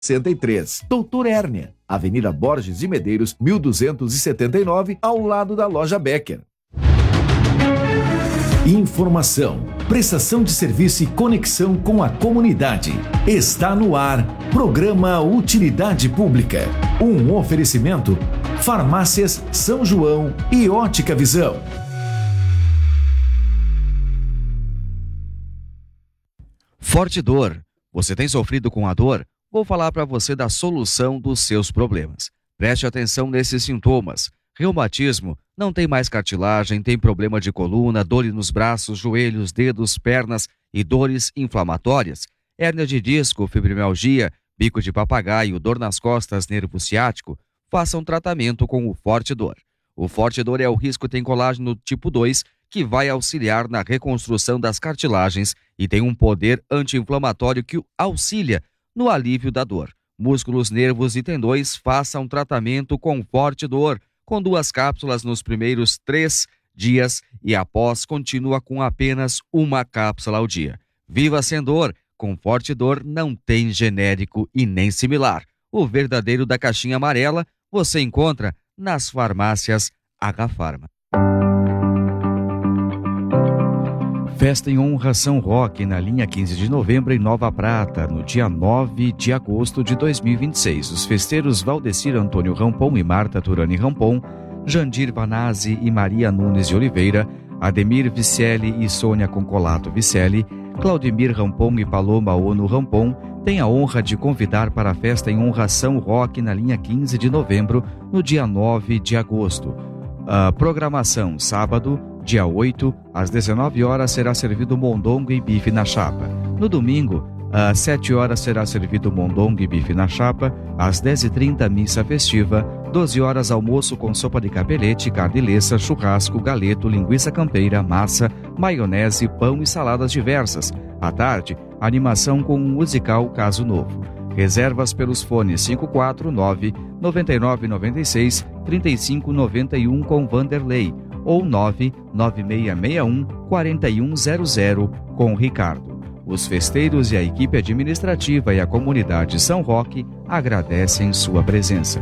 63. Doutor Hérnia, Avenida Borges de Medeiros, 1279, ao lado da Loja Becker. Informação, prestação de serviço e conexão com a comunidade. Está no ar, programa Utilidade Pública. Um oferecimento, Farmácias São João e Ótica Visão. Forte dor. Você tem sofrido com a dor? Vou falar para você da solução dos seus problemas. Preste atenção nesses sintomas. Reumatismo, não tem mais cartilagem, tem problema de coluna, dores nos braços, joelhos, dedos, pernas e dores inflamatórias. Hérnia de disco, fibromialgia, bico de papagaio, dor nas costas, nervo ciático. Faça um tratamento com o Forte Dor. O Forte Dor é o risco tem colágeno tipo 2, que vai auxiliar na reconstrução das cartilagens e tem um poder anti-inflamatório que auxilia no alívio da dor. Músculos, nervos e tendões, faça um tratamento com Forte Dor, com 2 cápsulas nos primeiros 3 dias e após continua com apenas 1 cápsula ao dia. Viva sem dor, com Forte Dor não tem genérico e nem similar. O verdadeiro da caixinha amarela você encontra nas farmácias H-Pharma. Festa em honra São Roque, na linha 15 de novembro em Nova Prata, no dia 9 de agosto de 2026. Os festeiros Valdecir Antônio Rampon e Marta Turani Rampon, Jandir Vanazzi e Maria Nunes de Oliveira, Ademir Vicelli e Sônia Concolato Vicelli, Claudemir Rampon e Paloma Ono Rampon têm a honra de convidar para a festa em honra São Roque, na linha 15 de novembro, no dia 9 de agosto. A programação, sábado, dia 8, às 19 horas, será servido mondongo e bife na chapa. No domingo, às 7 horas, será servido mondongo e bife na chapa. Às 10h30, missa festiva. 12 horas, almoço com sopa de capelete, carne-leça, churrasco, galeto, linguiça campeira, massa, maionese, pão e saladas diversas. À tarde, animação com um musical Caso Novo. Reservas pelos fones 549-9996-3591 com Vanderlei ou 99661-4100 com Ricardo. Os festeiros e a equipe administrativa e a comunidade São Roque agradecem sua presença.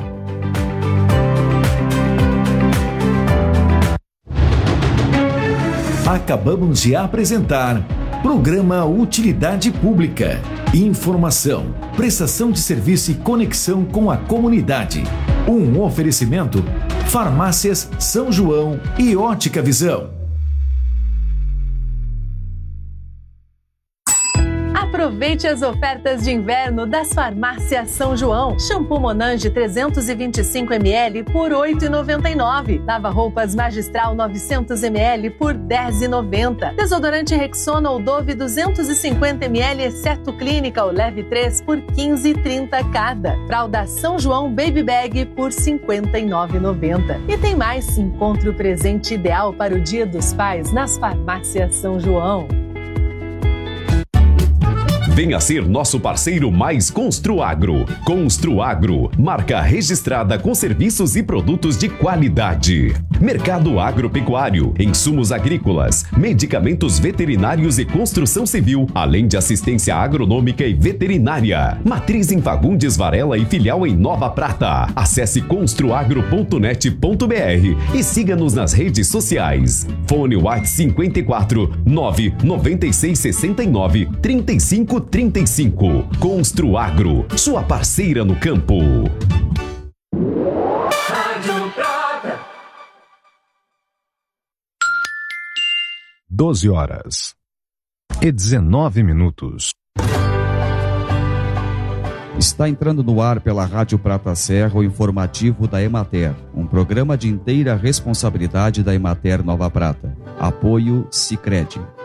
Acabamos de apresentar programa Utilidade Pública. Informação, prestação de serviço e conexão com a comunidade. Um oferecimento, Farmácias São João e Ótica Visão. Aproveite as ofertas de inverno das Farmácias São João. Shampoo Monange 325 ml por R$ 8,99. Lava-roupas Magistral 900 ml por R$ 10,90. Desodorante Rexona ou Dove 250 ml, exceto Clinical, leve 3 por R$ 15,30 cada. Fralda São João Baby Bag por R$ 59,90. E tem mais, encontre o presente ideal para o Dia dos Pais nas Farmácias São João. Venha ser nosso parceiro mais Construagro. Construagro, marca registrada com serviços e produtos de qualidade. Mercado agropecuário, insumos agrícolas, medicamentos veterinários e construção civil, além de assistência agronômica e veterinária. Matriz em Fagundes Varela e filial em Nova Prata. Acesse construagro.net.br e siga-nos nas redes sociais. Fone WhatsApp 54 996 69 35 35. Construagro, sua parceira no campo. Rádio Prata. 12 horas e 19 minutos. Está entrando no ar pela Rádio Prata Serra o informativo da Emater, um programa de inteira responsabilidade da Emater Nova Prata. Apoio Sicredi.